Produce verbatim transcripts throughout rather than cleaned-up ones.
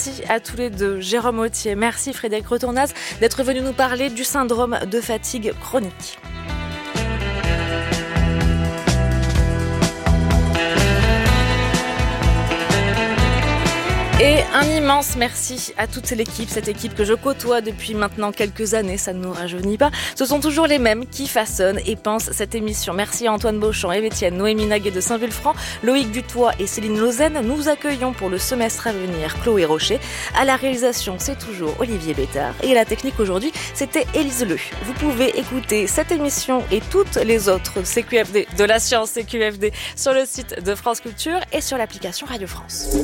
merci à tous les deux. Jérôme Authier, merci Frédéric Retournaz d'être venu nous parler du syndrome de fatigue chronique. Et un immense merci à toute l'équipe, cette équipe que je côtoie depuis maintenant quelques années, ça ne nous rajeunit pas. Ce sont toujours les mêmes qui façonnent et pensent cette émission. Merci à Antoine Beauchamp, Eve Etienne, Noémie Naguet de Saint-Vulfranc, Loïc Dutoit et Céline Lausanne. Nous accueillons pour le semestre à venir Chloé Rocher. À la réalisation, c'est toujours Olivier Bétard. Et à la technique aujourd'hui, c'était Élise Leu. Vous pouvez écouter cette émission et toutes les autres C Q F D de la science C Q F D sur le site de France Culture et sur l'application Radio France.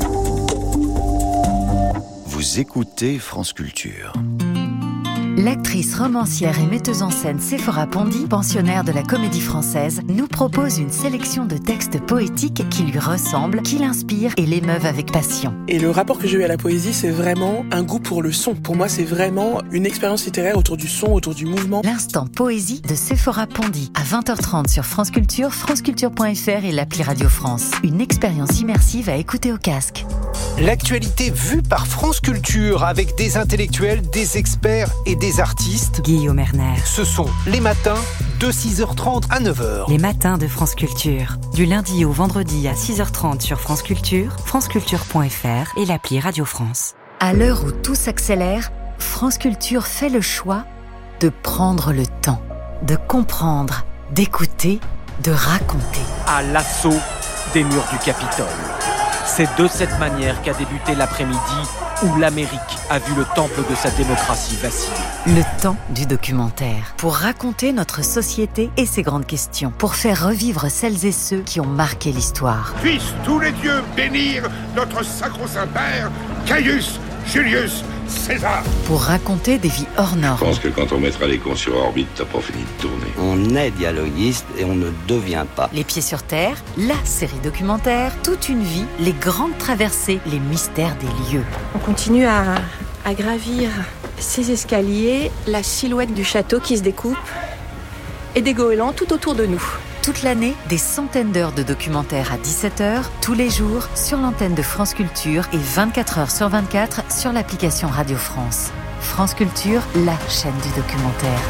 Vous écoutez France Culture. L'actrice, romancière et metteuse en scène Séphora Pondy, pensionnaire de la Comédie Française, nous propose une sélection de textes poétiques qui lui ressemblent, qui l'inspirent et l'émeuvent avec passion. Et le rapport que j'ai eu à la poésie, c'est vraiment un goût pour le son. Pour moi, c'est vraiment une expérience littéraire autour du son, autour du mouvement. L'instant poésie de Séphora Pondy, à vingt heures trente sur France Culture, franceculture point f r et l'appli Radio France. Une expérience immersive à écouter au casque. L'actualité vue par France Culture avec des intellectuels, des experts et des artistes. Guillaume Erner. Ce sont les matins de six heures trente à neuf heures. Les matins de France Culture. Du lundi au vendredi à six heures trente sur France Culture, franceculture point f r et l'appli Radio France. À l'heure où tout s'accélère, France Culture fait le choix de prendre le temps, de comprendre, d'écouter, de raconter. À l'assaut des murs du Capitole. C'est de cette manière qu'a débuté l'après-midi où l'Amérique a vu le temple de sa démocratie vaciller. Le temps du documentaire. Pour raconter notre société et ses grandes questions. Pour faire revivre celles et ceux qui ont marqué l'histoire. Puissent tous les dieux bénir notre sacro-saint père, Caius Julius César. Pour raconter des vies hors normes. Je pense que quand on mettra les cons sur orbite, t'as pas fini de tourner. On est dialoguiste et on ne devient pas. Les pieds sur terre, la série documentaire, toute une vie, les grandes traversées, les mystères des lieux. On continue à, à gravir ces escaliers, la silhouette du château qui se découpe et des goélands tout autour de nous. Toute l'année, des centaines d'heures de documentaires à dix-sept heures, tous les jours, sur l'antenne de France Culture et vingt-quatre heures sur vingt-quatre sur l'application Radio France. France Culture, la chaîne du documentaire.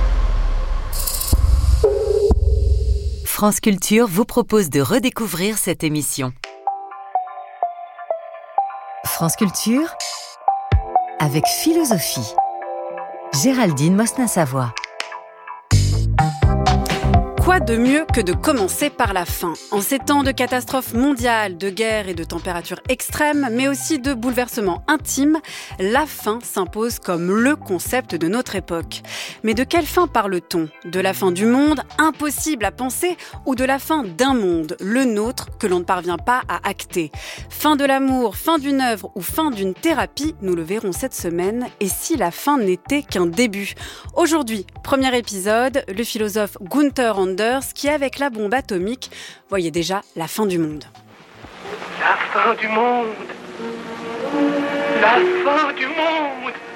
France Culture vous propose de redécouvrir cette émission. France Culture, avec philosophie. Géraldine Mosna-Savoie. Quoi de mieux que de commencer par la fin ? En ces temps de catastrophes mondiales, de guerres et de températures extrêmes, mais aussi de bouleversements intimes, la fin s'impose comme le concept de notre époque. Mais de quelle fin parle-t-on ? De la fin du monde, impossible à penser, ou de la fin d'un monde, le nôtre, que l'on ne parvient pas à acter ? Fin de l'amour, fin d'une œuvre ou fin d'une thérapie, nous le verrons cette semaine, et si la fin n'était qu'un début ? Aujourd'hui, premier épisode, le philosophe Gunther Anders qui, avec la bombe atomique, voyait déjà la fin du monde. La fin du monde ! La fin du monde !